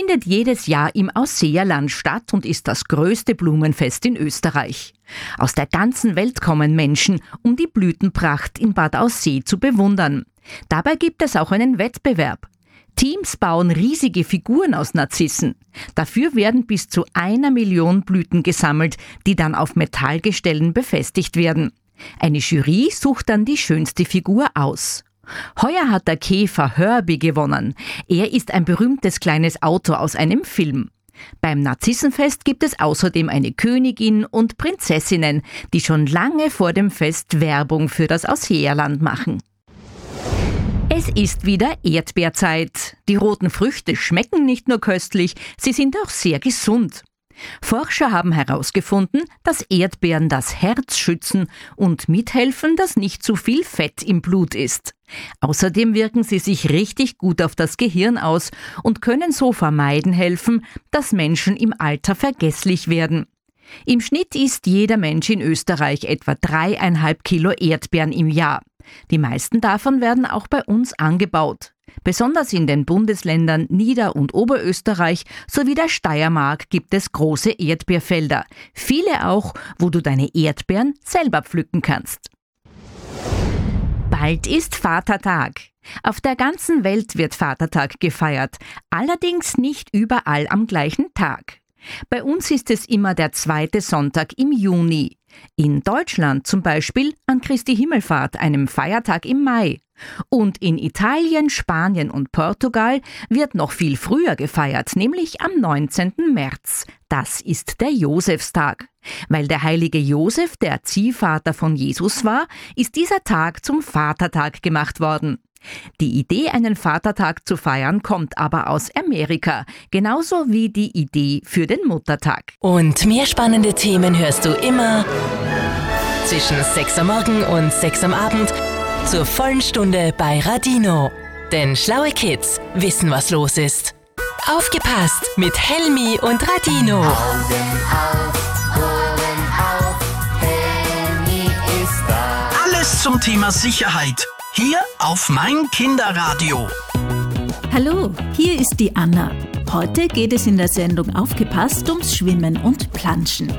findet jedes Jahr im Ausseerland statt und ist das größte Blumenfest in Österreich. Aus der ganzen Welt kommen Menschen, um die Blütenpracht in Bad Aussee zu bewundern. Dabei gibt es auch einen Wettbewerb. Teams bauen riesige Figuren aus Narzissen. Dafür werden bis zu 1 Million Blüten gesammelt, die dann auf Metallgestellen befestigt werden. Eine Jury sucht dann die schönste Figur aus. Heuer hat der Käfer Herbie gewonnen. Er ist ein berühmtes kleines Auto aus einem Film. Beim Narzissenfest gibt es außerdem eine Königin und Prinzessinnen, die schon lange vor dem Fest Werbung für das Ausseerland machen. Es ist wieder Erdbeerzeit. Die roten Früchte schmecken nicht nur köstlich, sie sind auch sehr gesund. Forscher haben herausgefunden, dass Erdbeeren das Herz schützen und mithelfen, dass nicht zu viel Fett im Blut ist. Außerdem wirken sie sich richtig gut auf das Gehirn aus und können so vermeiden helfen, dass Menschen im Alter vergesslich werden. Im Schnitt isst jeder Mensch in Österreich etwa 3,5 Kilo Erdbeeren im Jahr. Die meisten davon werden auch bei uns angebaut. Besonders in den Bundesländern Nieder- und Oberösterreich sowie der Steiermark gibt es große Erdbeerfelder. Viele auch, wo du deine Erdbeeren selber pflücken kannst. Bald ist Vatertag. Auf der ganzen Welt wird Vatertag gefeiert, allerdings nicht überall am gleichen Tag. Bei uns ist es immer der 2. Sonntag im Juni. In Deutschland zum Beispiel an Christi Himmelfahrt, einem Feiertag im Mai. Und in Italien, Spanien und Portugal wird noch viel früher gefeiert, nämlich am 19. März. Das ist der Josefstag. Weil der heilige Josef der Ziehvater von Jesus war, ist dieser Tag zum Vatertag gemacht worden. Die Idee, einen Vatertag zu feiern, kommt aber aus Amerika, genauso wie die Idee für den Muttertag. Und mehr spannende Themen hörst du immer zwischen 6 am Morgen und 6 am Abend zur vollen Stunde bei Radino. Denn schlaue Kids wissen, was los ist. Aufgepasst mit Helmi und Radino. Augen auf, Ohren auf, Helmi ist da. Alles zum Thema Sicherheit. Hier auf mein Kinderradio. Hallo, hier ist die Anna. Heute geht es in der Sendung Aufgepasst ums Schwimmen und Planschen.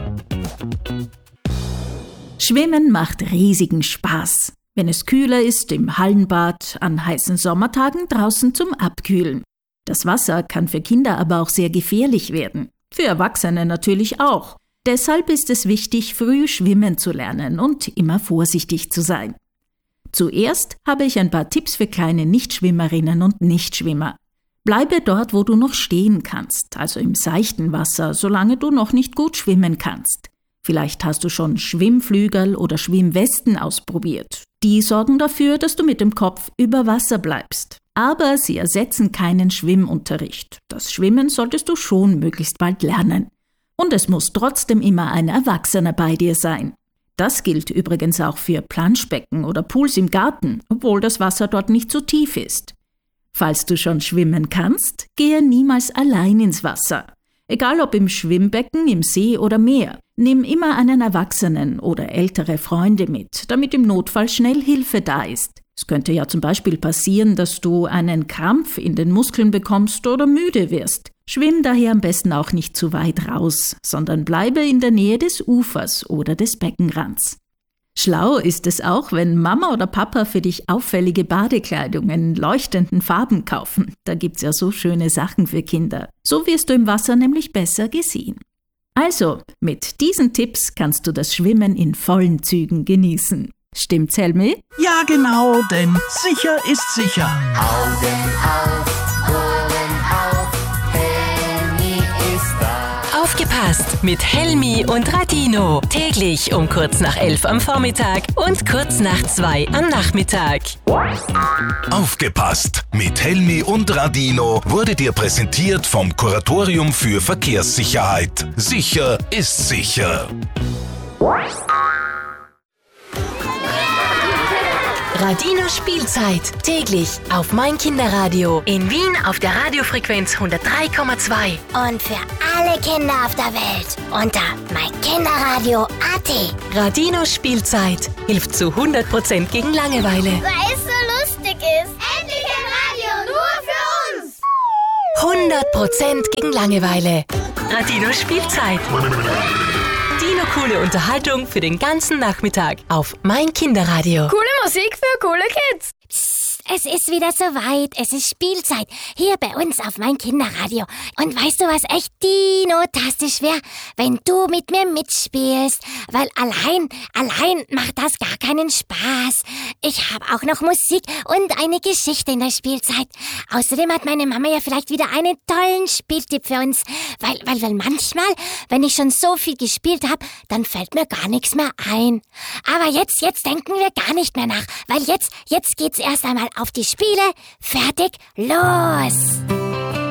Schwimmen macht riesigen Spaß. Wenn es kühler ist, im Hallenbad, an heißen Sommertagen draußen zum Abkühlen. Das Wasser kann für Kinder aber auch sehr gefährlich werden. Für Erwachsene natürlich auch. Deshalb ist es wichtig, früh schwimmen zu lernen und immer vorsichtig zu sein. Zuerst habe ich ein paar Tipps für kleine Nichtschwimmerinnen und Nichtschwimmer. Bleibe dort, wo du noch stehen kannst, also im seichten Wasser, solange du noch nicht gut schwimmen kannst. Vielleicht hast du schon Schwimmflügel oder Schwimmwesten ausprobiert. Die sorgen dafür, dass du mit dem Kopf über Wasser bleibst. Aber sie ersetzen keinen Schwimmunterricht. Das Schwimmen solltest du schon möglichst bald lernen. Und es muss trotzdem immer ein Erwachsener bei dir sein. Das gilt übrigens auch für Planschbecken oder Pools im Garten, obwohl das Wasser dort nicht so tief ist. Falls du schon schwimmen kannst, gehe niemals allein ins Wasser. Egal ob im Schwimmbecken, im See oder Meer. Nimm immer einen Erwachsenen oder ältere Freunde mit, damit im Notfall schnell Hilfe da ist. Es könnte ja zum Beispiel passieren, dass du einen Krampf in den Muskeln bekommst oder müde wirst. Schwimm daher am besten auch nicht zu weit raus, sondern bleibe in der Nähe des Ufers oder des Beckenrands. Schlau ist es auch, wenn Mama oder Papa für dich auffällige Badekleidung in leuchtenden Farben kaufen. Da gibt's ja so schöne Sachen für Kinder. So wirst du im Wasser nämlich besser gesehen. Also, mit diesen Tipps kannst du das Schwimmen in vollen Zügen genießen. Stimmt's, Helmi? Ja, genau, denn sicher ist sicher. Augen auf, Ohren auf, Helmi ist da. Aufgepasst mit Helmi und Radino. Täglich um kurz nach 11 am Vormittag und kurz nach 2 am Nachmittag. Aufgepasst mit Helmi und Radino wurde dir präsentiert vom Kuratorium für Verkehrssicherheit. Sicher ist sicher. Radino Spielzeit. Täglich auf mein Kinderradio. In Wien auf der Radiofrequenz 103,2. Und für alle Kinder auf der Welt unter meinkinderradio.at. Radino Spielzeit hilft zu 100% gegen Langeweile. Weil es so lustig ist. Endlich ein Radio nur für uns. 100% gegen Langeweile. Radino Spielzeit. Dino-coole Unterhaltung für den ganzen Nachmittag auf mein Kinderradio. Coole Musik für coole Kids. Psst, es ist wieder soweit. Es ist Spielzeit. Hier bei uns auf mein Kinderradio. Und weißt du, was echt dinotastisch wäre? Wenn du mit mir mitspielst. Weil allein macht das gar keinen Spaß. Ich habe auch noch Musik und eine Geschichte in der Spielzeit. Außerdem hat meine Mama ja vielleicht wieder einen tollen Spieltipp für uns. Weil manchmal, wenn ich schon so viel gespielt habe, dann fällt mir gar nichts mehr ein. Aber jetzt denken wir gar nicht mehr nach. Weil jetzt geht's erst einmal auf die Spiele. Fertig, los!